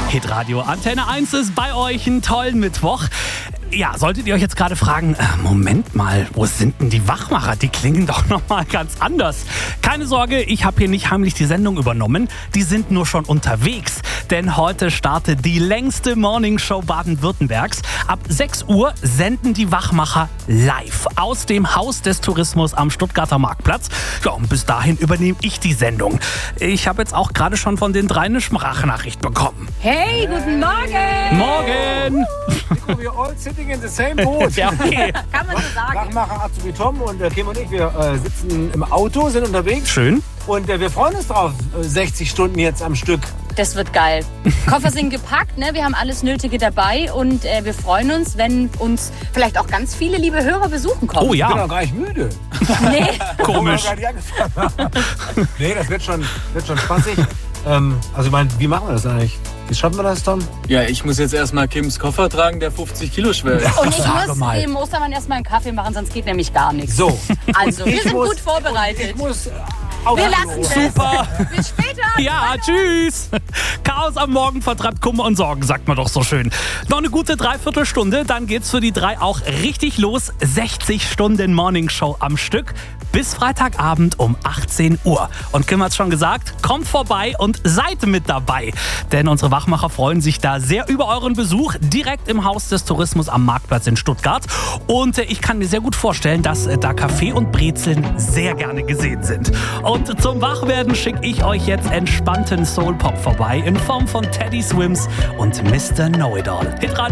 Hitradio Antenne 1 ist bei euch, einen tollen Mittwoch. Ja, solltet ihr euch jetzt gerade fragen, Moment mal, wo sind denn die Wachmacher? Die klingen doch nochmal ganz anders. Keine Sorge, ich habe hier nicht heimlich die Sendung übernommen. Die sind nur schon unterwegs. Denn heute startet die längste Morningshow Baden-Württembergs. Ab 6 Uhr senden die Wachmacher live aus dem Haus des Tourismus am Stuttgarter Marktplatz. Ja, und bis dahin übernehme ich die Sendung. Ich habe jetzt auch gerade schon von den 3 eine Sprachnachricht bekommen. Hey, guten Morgen! Morgen! Nico, wir all sitting in the same boat. Ja, okay. Kann man so sagen. Wachmacher Azubi Tom und Kim und ich, wir sitzen im Auto, sind unterwegs. Schön. Und wir freuen uns drauf, 60 Stunden jetzt am Stück. Das wird geil. Koffer sind gepackt, ne? Wir haben alles Nötige dabei und wir freuen uns, wenn uns vielleicht auch ganz viele liebe Hörer besuchen kommen. Oh Ich bin ja, auch gar nicht müde. Nee. komisch. Obwohl wir gar nicht angefangen haben. Nee, das wird schon spaßig. Also ich meine, wie machen wir das eigentlich? Wie schaffen wir das, Tom? Ja, ich muss jetzt erstmal Kims Koffer tragen, der 50 Kilo schwer ist. Und ich Sag muss mal. dem Ostermann erstmal einen Kaffee machen, sonst geht nämlich gar nichts. So. Also, wir Ich sind muss- gut vorbereitet. Ich muss Wir lassen das. Super. Bis später. Ja, tschüss. Chaos am Morgen vertreibt Kummer und Sorgen, sagt man doch so schön. Noch eine gute Dreiviertelstunde, dann geht's für die 3 auch richtig los. 60 Stunden Morningshow am Stück bis Freitagabend um 18 Uhr. Und Kim hat's schon gesagt, kommt vorbei und seid mit dabei. Denn unsere Wachmacher freuen sich da sehr über euren Besuch direkt im Haus des Tourismus am Marktplatz in Stuttgart. Und ich kann mir sehr gut vorstellen, dass da Kaffee und Brezeln sehr gerne gesehen sind. Und zum Wachwerden schicke ich euch jetzt entspannten Soul-Pop vorbei in Form von Teddy Swims und Mr. Know-It-All. Hitradio